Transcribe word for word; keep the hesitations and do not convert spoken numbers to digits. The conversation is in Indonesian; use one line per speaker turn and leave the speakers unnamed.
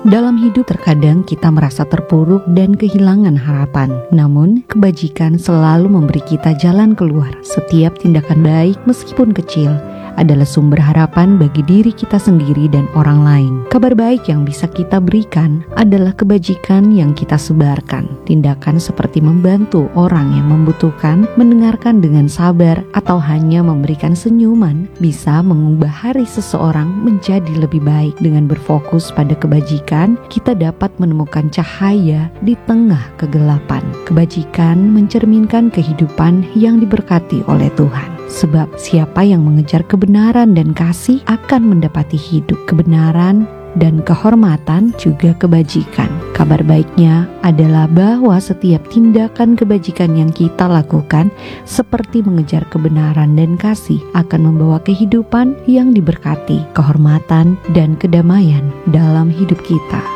Dalam hidup terkadang kita merasa terpuruk dan kehilangan harapan. Namun, kebajikan selalu memberi kita jalan keluar. Setiap tindakan baik meskipun kecil adalah sumber harapan bagi diri kita sendiri dan orang lain. Kabar baik yang bisa kita berikan adalah kebajikan yang kita sebarkan. Tindakan seperti membantu orang yang membutuhkan, mendengarkan dengan sabar, atau hanya memberikan senyuman bisa mengubah hari seseorang menjadi lebih baik. Dengan berfokus pada kebajikan, kita dapat menemukan cahaya di tengah kegelapan. Kebajikan mencerminkan kehidupan yang diberkati oleh Tuhan. Sebab siapa yang mengejar kebenaran dan kasih akan mendapati hidup, kebenaran dan kehormatan, juga kebajikan. Kabar baiknya adalah bahwa setiap tindakan kebajikan yang kita lakukan seperti mengejar kebenaran dan kasih akan membawa kehidupan yang diberkati, kehormatan dan kedamaian dalam hidup kita.